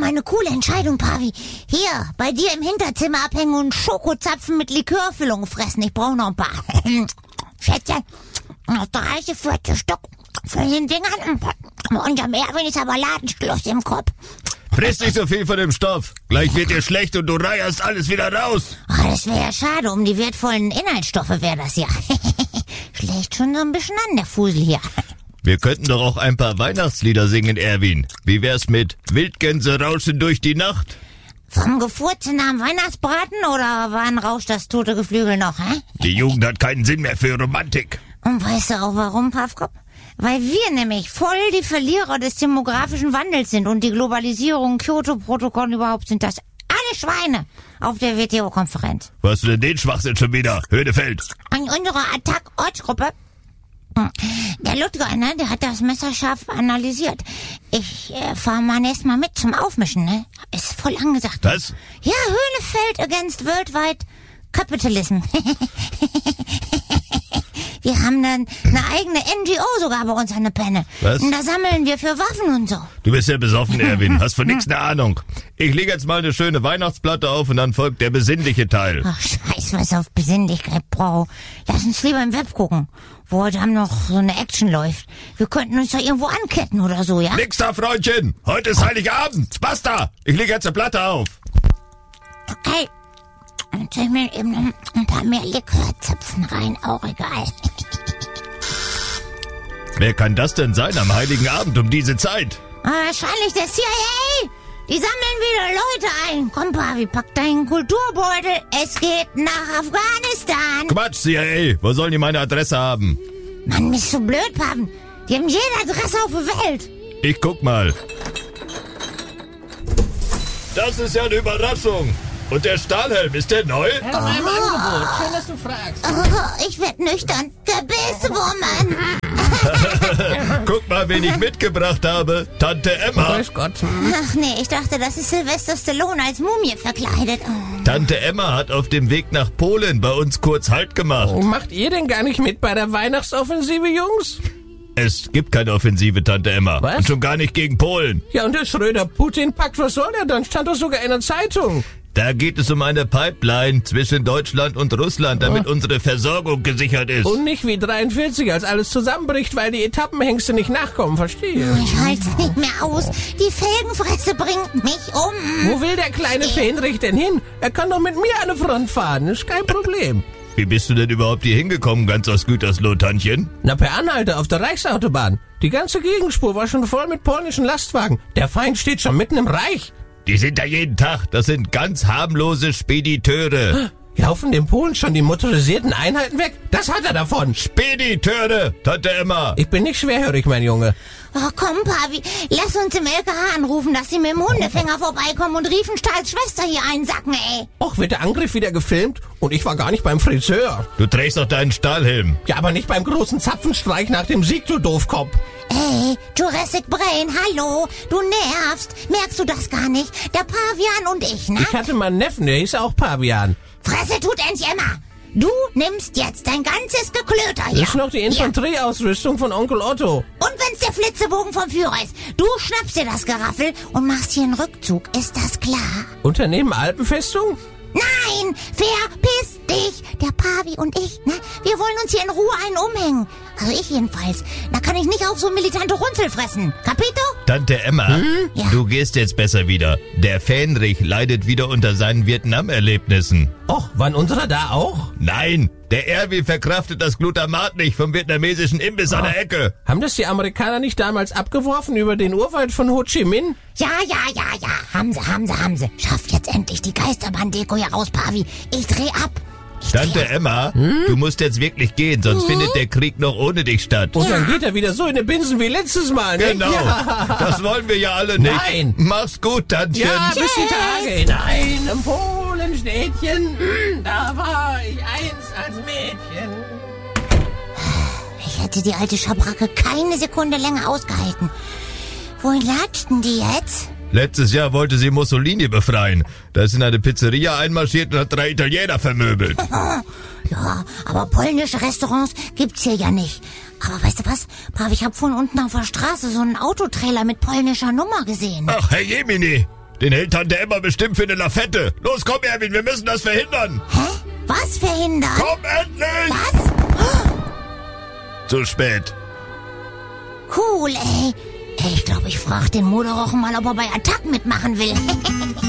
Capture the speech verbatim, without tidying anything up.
eine coole Entscheidung, Pavi. Hier, bei dir im Hinterzimmer abhängen und Schokozapfen mit Likörfüllung fressen. Ich brauche noch ein paar. Schätzchen, noch drei, vierte Stück von den Dingern. Und am Erwin ist aber Ladenschluss im Kopf. Friss nicht so viel von dem Stoff. Gleich wird dir schlecht und du reierst alles wieder raus. Oh, das wäre ja schade. Um die wertvollen Inhaltsstoffe wäre das ja. Schlägt schon so ein bisschen an, der Fusel hier. Wir könnten doch auch ein paar Weihnachtslieder singen, Erwin. Wie wär's mit Wildgänse rauschen durch die Nacht? Vom Gefurzen am Weihnachtsbraten oder wann rauscht das tote Geflügel noch, hä? Die Jugend hat keinen Sinn mehr für Romantik. Und weißt du auch warum, Pavkop? Weil wir nämlich voll die Verlierer des demografischen Wandels sind und die Globalisierung, Kyoto-Protokoll überhaupt sind das alle Schweine auf der W T O-Konferenz. Was hast du denn den Schwachsinn schon wieder, Höhnefeld? In unserer Attack-Ortsgruppe, der Ludger, ne, der hat das messerscharf analysiert. Ich äh, fahr mal nächstes Mal mit zum Aufmischen, ne? Ist voll angesagt. Was? Ja, Höhnefeld against Worldwide Capitalism. Wir haben dann eine eigene N G O sogar bei uns an der Penne. Was? Und da sammeln wir für Waffen und so. Du bist ja besoffen, Erwin. Hast von nichts eine Ahnung. Ich lege jetzt mal eine schöne Weihnachtsplatte auf und dann folgt der besinnliche Teil. Ach, scheiß was auf Besinnlichkeit, Bro. Lass uns lieber im Web gucken, wo heute Abend noch so eine Action läuft. Wir könnten uns da irgendwo anketten oder so, ja? Nix da, Freundchen. Heute ist Heiligabend. Basta. Ich lege jetzt eine Platte auf. Okay. Und soll ich mir eben noch ein paar mehr Likörzapfen rein, auch egal. Wer kann das denn sein am Heiligen Abend um diese Zeit? Ah, wahrscheinlich der C I A. Die sammeln wieder Leute ein. Komm, Pavi, pack deinen Kulturbeutel. Es geht nach Afghanistan. Quatsch, C I A. Wo sollen die meine Adresse haben? Mann, bist du blöd, Paven. Die haben jede Adresse auf der Welt. Ich guck mal. Das ist ja eine Überraschung. Und der Stahlhelm, ist der neu? Ja, in meinem Angebot. Schön, dass du fragst. Oh, ich werd nüchtern. Gebisswoman. Guck mal, wen ich mitgebracht habe. Tante Emma. Grüß Gott. Ach nee, ich dachte, das ist Sylvester Stallone als Mumie verkleidet. Oh. Tante Emma hat auf dem Weg nach Polen bei uns kurz Halt gemacht. Oh, macht ihr denn gar nicht mit bei der Weihnachtsoffensive, Jungs? Es gibt keine Offensive, Tante Emma. Was? Und schon gar nicht gegen Polen. Ja, und der Schröder-Putin-Pakt, was soll der dann? Stand doch sogar in der Zeitung. Da geht es um eine Pipeline zwischen Deutschland und Russland, damit Oh. unsere Versorgung gesichert ist. Und nicht wie dreiundvierzig, als alles zusammenbricht, weil die Etappenhengste nicht nachkommen, verstehe. Ich halt's nicht mehr aus. Die Felgenfresse bringt mich um. Wo will der kleine Fähnrich denn hin? Er kann doch mit mir an der Front fahren, ist kein Problem. Wie bist du denn überhaupt hier hingekommen, ganz aus Gütersloh, Tantchen? Na, per Anhalter auf der Reichsautobahn. Die ganze Gegenspur war schon voll mit polnischen Lastwagen. Der Feind steht schon mitten im Reich. Die sind da jeden Tag. Das sind ganz harmlose Spediteure. Laufen den Polen schon die motorisierten Einheiten weg? Das hat er davon. Spediteure, Tante Emma. Ich bin nicht schwerhörig, mein Junge. Oh, komm, Pavi, lass uns im L K H anrufen, dass sie mit dem Hundefänger vorbeikommen und Riefenstahls Schwester hier einsacken, ey. Och, wird der Angriff wieder gefilmt? Und ich war gar nicht beim Friseur. Du trägst doch deinen Stahlhelm. Ja, aber nicht beim großen Zapfenstreich nach dem Sieg, du Doofkopf. Ey, Jurassic Brain, hallo, du nervst. Merkst du das gar nicht? Der Pavian und ich, ne? Ich hatte mal einen Neffen, der hieß auch Pavian. Fresse tut endlich immer. Du nimmst jetzt dein ganzes Geklöter hier. Das ist noch die Infanterieausrüstung von Onkel Otto. Und wenn's der Flitzebogen vom Führer ist, du schnappst dir das Geraffel und machst hier einen Rückzug, ist das klar? Unternehmen Alpenfestung? Nein, verpiss dich. Der Pavi und ich, ne? Wir wollen uns hier in Ruhe einen umhängen. Also ich jedenfalls. Da kann ich nicht auf so militante Runzel fressen. Capito? Tante Emma, Hm? Ja. du gehst jetzt besser wieder. Der Fähnrich leidet wieder unter seinen Vietnam-Erlebnissen. Och, waren unsere da auch? Nein, der Erwin verkraftet das Glutamat nicht vom vietnamesischen Imbiss an der Ecke. Haben das die Amerikaner nicht damals abgeworfen über den Urwald von Ho Chi Minh? Ja, ja, ja, ja. Haben sie, haben sie, haben sie. Schaff jetzt endlich die Geisterbahn-Deko hier raus, Pavi. Ich dreh ab. Ich Tante dreh ab. Emma, du musst jetzt wirklich gehen, sonst findet der Krieg noch ohne dich statt. Und dann geht er wieder so in den Binsen wie letztes Mal, ne? Genau, Ja, das wollen wir ja alle nicht. Nein. Mach's gut, Tantchen. ja bis die Tage. In einem Polenstädtchen, hm, da war ich einst als Mädchen. Ich hätte die alte Schabracke keine Sekunde länger ausgehalten. Wohin latschten die jetzt? Letztes Jahr wollte sie Mussolini befreien. Da ist in eine Pizzeria einmarschiert und hat drei Italiener vermöbelt. Ja, aber polnische Restaurants gibt's hier ja nicht. Aber weißt du was, Pavi, ich hab vorhin unten auf der Straße so einen Autotrailer mit polnischer Nummer gesehen. Ach, Herr Jemini, Den hält Tante Emma bestimmt für eine Lafette. Los, komm, Erwin, wir müssen das verhindern. Hä? Was verhindern? Komm endlich! Was? Zu spät. Cool, ey. Ich glaube, ich frage den Moderochen mal, ob er bei Attack mitmachen will.